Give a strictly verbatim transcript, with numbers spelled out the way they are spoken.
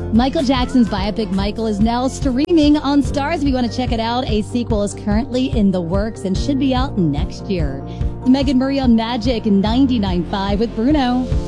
Michael Jackson's biopic Michael is now streaming on Stars. If you want to check it out, a sequel is currently in the works and should be out next year. Megan Murray on Magic ninety-nine point five with Bruno.